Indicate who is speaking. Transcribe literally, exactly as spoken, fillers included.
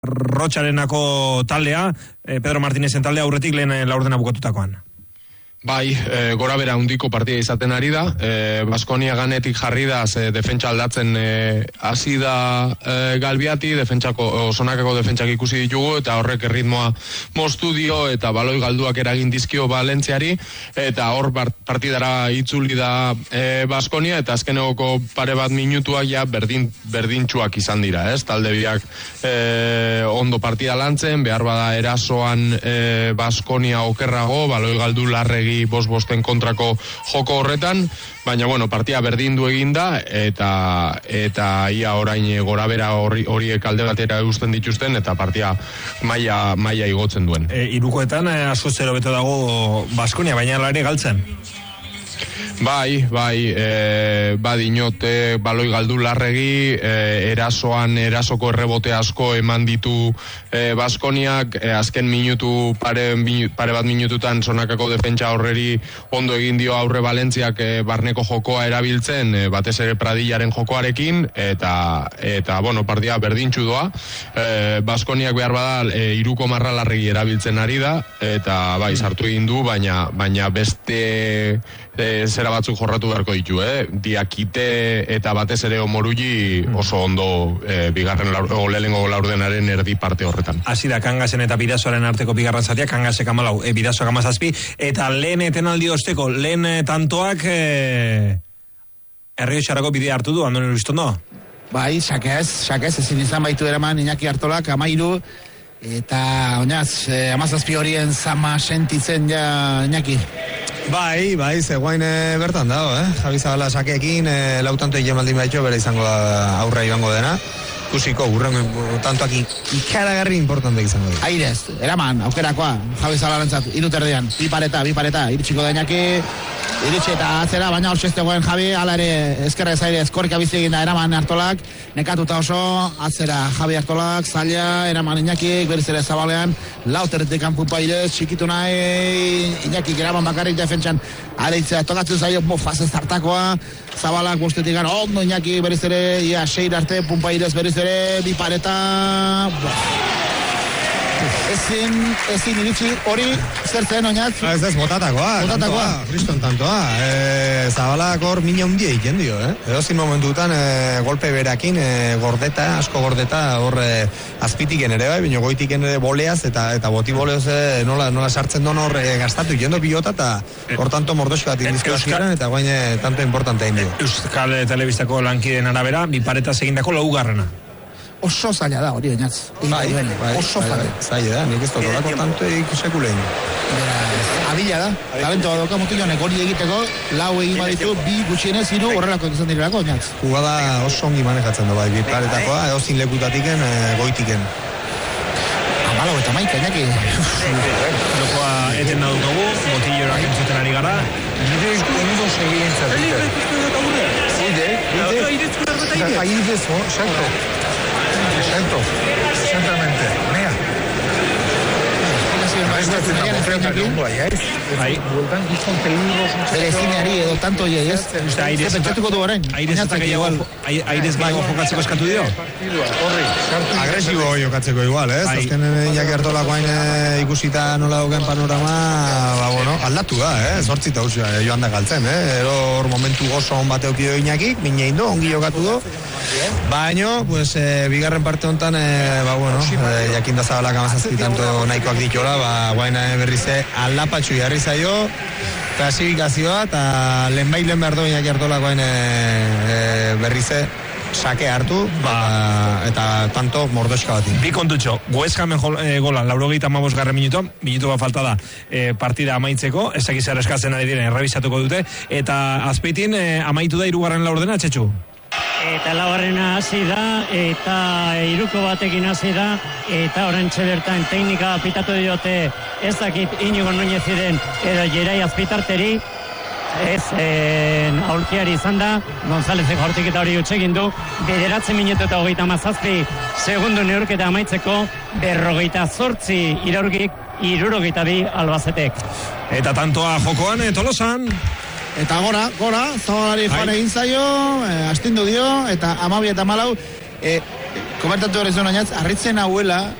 Speaker 1: Rotxarenako taldea, Pedro Martinezen taldea aurretik lehen laurdena bukatutakoan.
Speaker 2: Bai, e, gora bera hundiko partida izaten ari da, e, Baskonia ganetik jarri da, ze defentsa aldatzen e, hasi da e, Galbiati, defentsako, osonakako defentsak ikusi ditugu, eta horrek erritmoa moztu dio, eta baloi galduak eragin dizkio Valentziari, eta hor partidara itzuli da e, Baskonia, eta azkenegoko pare bat minutuak ja berdin, berdintxuak izan dira, ez? Talde biak e, ondo partida lantzen, behar bada erasoan e, Baskonia okerrago, baloi galdu larregi bost-bosten kontrako joko horretan, baina bueno, partia berdindu eginda eta eta ia orain gorabera hori horiek alde batera eusten dituzten eta partia maila maila igotzen duen.
Speaker 1: E, irukoetan e, asko zero beto dago Baskonia, baina ere galtzen.
Speaker 2: Bai, bai, e, badinote baloi galdu larregi, e, erasoan erasoko errebote asko eman ditu e, Baskoniak, e, azken minutu, pare, pare bat minututan sonakako defentsa horreri ondo egin dio aurre Valentziak e, barneko jokoa erabiltzen, e, batez ere Pradillaren jokoarekin, eta, eta bueno, partia berdintxu doa, e, Baskoniak behar bada e, iruko marra larregi erabiltzen ari da, eta bai, sartu egin du, baina, baina beste e, zera batzuk jorratu beharko ditu, eh? Diakite eta batez ere Omorulli oso ondo e, bigarren o lehenengo laurdenaren erdi parte horretan.
Speaker 1: Hasi da Kangasen eta Bidasoaren arteko bigarren zatia, Kangasek hamalau, e, Bidasoak hamazazpi, eta lehen etenaldi osteko, lehen tantoak e, Errioxarako bidea hartu du, Andoni Luistondo?
Speaker 3: Bai, sakez, sakez, ezin izan baitu eraman Iñaki Artolak, amairu, eta oinaz, eh, amazazpi horien zama sentitzen ja Iñaki.
Speaker 4: Bai, bai, zegoain e, bertan dago, eh? Javi Zabala sakeekin, e, lau tanto igemaldin baitxo, bere izango da aurra ibango dena. Ikusiko, urrengo tantoak ikaragarri importante izango dira.
Speaker 3: Airez, eraman, aukerakoa, Javi Zabalarentzat, iruterdean, bi pareta, bi pareta, iritsiko da Iñaki, iritsi eta atzera, baina hor txestegoen Javi, ala ere, ezkerra ez aire, ezkorrika bizi egin da eraman Artolak, nekatuta oso, atzera Javi Artolak, zaila, eraman Iñaki, berriz ere Zabalean, lau terretekan pupa irez, txikitu nahi, Iñaki, eraman bakarrik defentsan, areitzea, tokatzen zaio, bofaz ez hartakoa, Zabalak bostetik gara, ondo Iñaki, berriz ere, ia, seir arte, pumpa irez, berriz ere, bi pareta, ezin, ezin iritsi, hori, zertzen, oinat?
Speaker 4: Ez ez, botatakoa,
Speaker 3: botatakoa,
Speaker 4: kriston tantoa, e, Zabalak hor mina hundia iken dio, eh? Edo zin momentutan, e, golpe berakin, e, gordeta, asko gordeta, hor e, azpitiken ere bai, bino goitiken ere boleaz, eta eta boti boleoz e, nola, nola sartzen don hor e, gastatu jendo pilota, eta hor tanto mordoxo bat indizko ziren, eta guain e, tanto importante egin dio.
Speaker 1: Euskal Telebistako lankideen arabera, bi pareta segindako laugarrena.
Speaker 3: Oso zaila da hori, oinatz.
Speaker 4: Bai, bai,
Speaker 3: oso zaila.
Speaker 4: Zaila da, nik ez dut horako tanto ikusekulein.
Speaker 3: Abila da, talento badoka mutilonek hori egiteko, lau egin baditu, bi gutxienez, hiru horrelako izan direlako, oinatz.
Speaker 4: Jugada oso ongi manejatzen du, bai, bi paretakoa, edo zin lekutatiken, e, goitiken.
Speaker 3: Amalo eta maika, Iñaki.
Speaker 1: Lokoa eten da dugu, botillorak entzuten ari gara.
Speaker 4: Nire ondo segien zaten. Zide, zide. Aires, exacto. Exacto, exactamente. Mira.
Speaker 3: Bere zineari edo tanto jai, ez?
Speaker 1: Aires
Speaker 3: pentsatuko du orain.
Speaker 1: Aires eta gehiago, aires gehiago jokatzeko eskatu dio?
Speaker 4: Agresibo jokatzeko igual, ez? Azken Iñaki Artolak guain ikusita nola duken panorama, ba, bueno, aldatu da, eh? Zortzita usua joan da galtzen, eh? Ero hor momentu oso on bat eukio Iñakik, minein do, ongi jokatu do. Baino, pues, eh, bigarren parte honetan, eh, ba, bueno, eh, jakin da Zabalak amazazpi tanto nahikoak ditola, ba, guain berrize aldapatxu jarri zaio, klasifikazioa, eta lehenbait lehen behar du Iñaki Artolak guain e, berrize sake hartu, ba, eta tanto mordoska batin.
Speaker 1: Bi kontutxo, West Ham e, gola, laurogeita amabos garren minuto, minutu bat falta da e, partida amaitzeko, ez egiz erreskatzen ari diren, errebisatuko dute, eta azpeitin e, amaitu da hirugarren laurdena, Txetxu?
Speaker 5: Eta laugarrena hasi da, eta hiruko batekin hasi da, eta orantxe bertan teknika pitatu diote, ez dakit Inigo Nuñez ziren, edo Jerai Azpitarteri, ez en, aurkiari izan da, Gonzálezek hortik eta hori utxegin du, bederatzen minutu eta hogeita mazazpi segundu neurketa amaitzeko, berrogeita zortzi iraurgik, irurogeita bi Albacetek.
Speaker 1: Eta tantoa jokoan, e, Tolosan.
Speaker 3: Eta gora, gora, Zabalari joan egin zaio, e, astindu dio, eta amabi eta malau, e, komentatu horrezen oinatz, arritzen hauela,